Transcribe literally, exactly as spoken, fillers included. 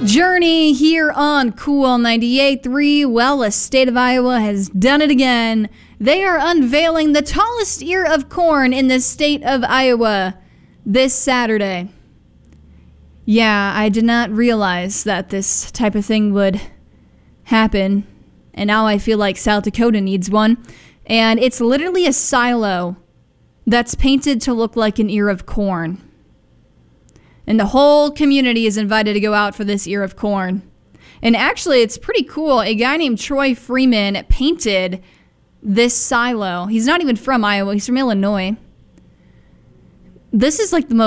Journey here on Cool ninety-eight point three. Well, the state of Iowa has done it again. They are unveiling the tallest ear of corn in the state of Iowa this Saturday. Yeah, I did not realize that this type of thing would happen, and now I feel like South Dakota needs one. And it's literally a silo that's painted to look like an ear of corn. And the whole community is invited to go out for this ear of corn. And actually, it's pretty cool. A guy named Troy Freeman painted this silo. He's not even from Iowa. He's from Illinois. This is like the most